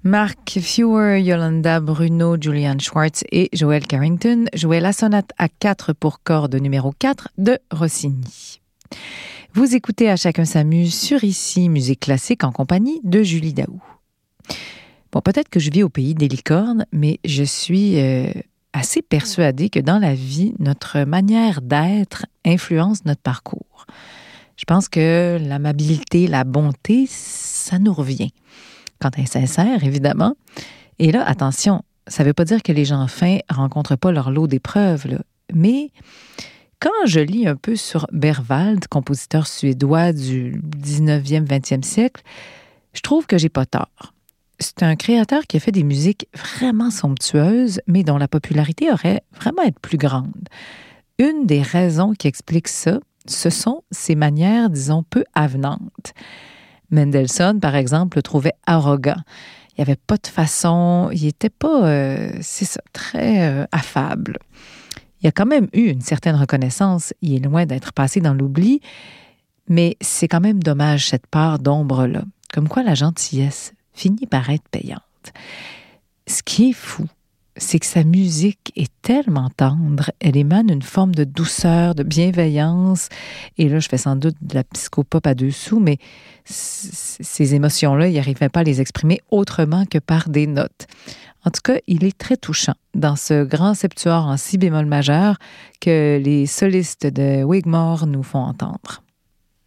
Mark Fewer, Yolanda Bruno, Julian Schwartz et Joel Carrington jouaient la sonate à 4 pour cordes numéro 4 de Rossini. Vous écoutez À chacun s'amuse sur ICI Musique classique en compagnie de Julie Daou. Bon, peut-être que je vis au pays des licornes, mais je suis assez persuadée que dans la vie, notre manière d'être influence notre parcours. Je pense que l'amabilité, la bonté, ça nous revient. Quand elle est sincère, évidemment. Et là, attention, ça ne veut pas dire que les gens fins ne rencontrent pas leur lot d'épreuves, là. Mais quand je lis un peu sur Berwald, compositeur suédois du 19e, 20e siècle, je trouve que j'ai pas tort. C'est un créateur qui a fait des musiques vraiment somptueuses, mais dont la popularité aurait vraiment être plus grande. Une des raisons qui explique ça, ce sont ses manières, disons, peu avenantes. Mendelssohn, par exemple, le trouvait arrogant. Il n'y avait pas de façon, il n'était pas, très affable. Il a quand même eu une certaine reconnaissance, il est loin d'être passé dans l'oubli, mais c'est quand même dommage cette part d'ombre-là. Comme quoi la gentillesse finit par être payante. Ce qui est fou, c'est que sa musique est tellement tendre, elle émane une forme de douceur, de bienveillance, et là, je fais sans doute de la psychopop à 2 sous, mais ces émotions-là, il n'arrivait pas à les exprimer autrement que par des notes. En tout cas, il est très touchant dans ce grand septuor en si bémol majeur que les solistes de Wigmore nous font entendre.